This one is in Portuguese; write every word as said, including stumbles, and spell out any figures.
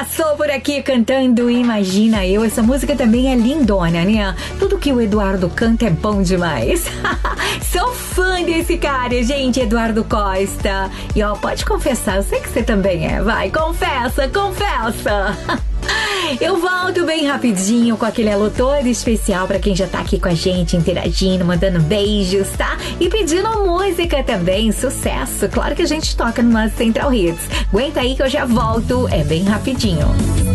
passou por aqui cantando Imagina Eu. Essa música também é lindona, né? Tudo que o Eduardo canta é bom demais. Sou fã desse cara, gente, Eduardo Costa. E ó, pode confessar, eu sei que você também é. Vai, confessa, confessa. Eu volto bem rapidinho com aquele alô todo especial pra quem já tá aqui com a gente, interagindo, mandando beijos, tá? E pedindo música também, sucesso. Claro que a gente toca numa Central Hits. Aguenta aí que eu já volto, é bem rapidinho.